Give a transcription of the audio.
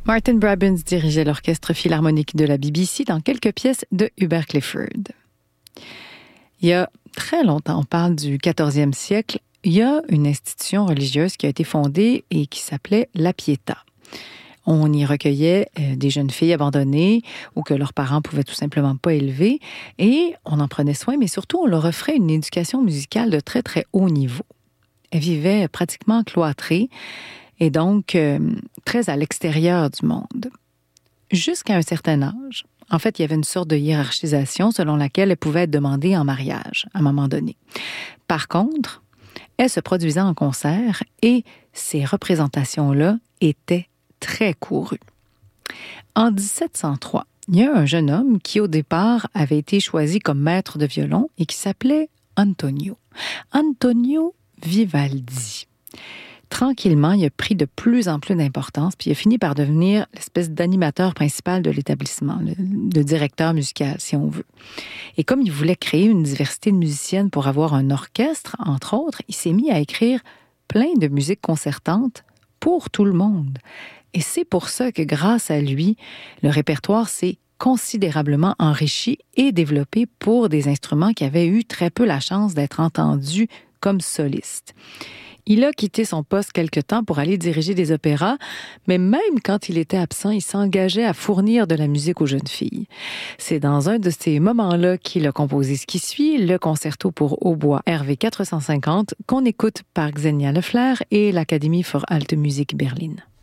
Martin Brabants dirigeait l'orchestre philharmonique de la BBC dans quelques pièces de Hubert Clifford. Il y a très longtemps, on parle du 14e siècle, il y a une institution religieuse qui a été fondée et qui s'appelait la Pietà. On y recueillait des jeunes filles abandonnées ou que leurs parents pouvaient tout simplement pas élever et on en prenait soin, mais surtout on leur offrait une éducation musicale de très très haut niveau. Elles vivaient pratiquement cloîtrées et donc très à l'extérieur du monde. Jusqu'à un certain âge, en fait, il y avait une sorte de hiérarchisation selon laquelle elles pouvaient être demandées en mariage à un moment donné. Par contre, elles se produisaient en concert et ces représentations-là étaient très courues. En 1703, il y a un jeune homme qui, au départ, avait été choisi comme maître de violon et qui s'appelait Antonio. Antonio Vivaldi. Tranquillement, il a pris de plus en plus d'importance, puis il a fini par devenir l'espèce d'animateur principal de l'établissement, le directeur musical, si on veut. Et comme il voulait créer une diversité de musiciennes pour avoir un orchestre, entre autres, il s'est mis à écrire plein de musiques concertantes pour tout le monde. Et c'est pour ça que, grâce à lui, le répertoire s'est considérablement enrichi et développé pour des instruments qui avaient eu très peu la chance d'être entendus comme solistes. Il a quitté son poste quelque temps pour aller diriger des opéras, mais même quand il était absent, il s'engageait à fournir de la musique aux jeunes filles. C'est dans un de ces moments-là qu'il a composé ce qui suit, le concerto pour hautbois RV 450, qu'on écoute par Xenia Lefler et l'Académie für Alte Musik Berlin.